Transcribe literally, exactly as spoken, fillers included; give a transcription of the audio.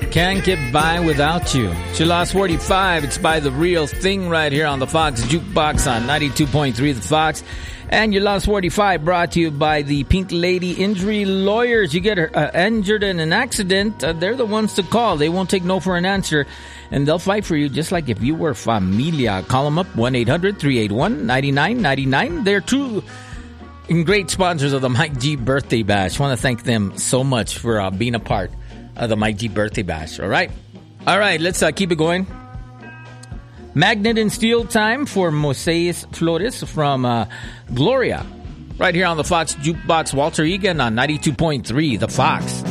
Can't get by without you. It's your Lost forty-five. It's by The Real Thing right here on the Fox Jukebox on ninety-two point three The Fox. And your Lost forty-five brought to you by the Pink Lady Injury Lawyers. You get uh, injured in an accident, uh, they're the ones to call. They won't take no for an answer. And they'll fight for you just like if you were familia. Call them up, one eight hundred three eight one nine nine nine nine. They're true and great sponsors of the Mike G Birthday Bash. I want to thank them so much for uh, being a part of the Mike G Birthday Bash. All right? All right, let's uh, keep it going. Magnet and Steel time for Moises Flores from uh, Gloria. Right here on the Fox Jukebox. Walter Egan on ninety-two point three The Fox.